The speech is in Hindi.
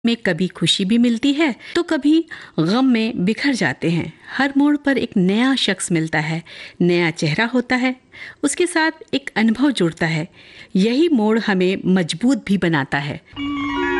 में कभी खुशी भी मिलती है तो कभी गम में बिखर जाते हैं। हर मोड़ पर एक नया शख्स मिलता है, नया चेहरा होता है, उसके साथ एक अनुभव जुड़ता है। यही मोड़ हमें मजबूत भी बनाता है।